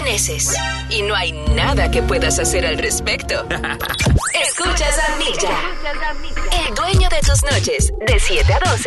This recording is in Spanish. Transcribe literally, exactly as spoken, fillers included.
amaneces y no hay nada que puedas hacer al respecto. Escuchas a Milla, el dueño de tus noches, de siete a doce.